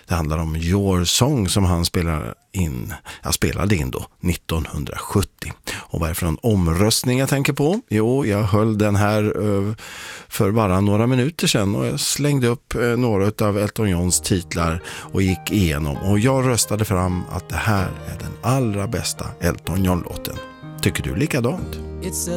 Det handlar om Your Song som han spelade in då 1970. Och vad är det för en omröstning jag tänker på? Jo, jag höll den här för bara några minuter sedan och jag slängde upp några av Elton Johns titlar och gick igenom. Och jag röstade fram att det här är den allra bästa Elton John-låten. Tycker du likadant? It's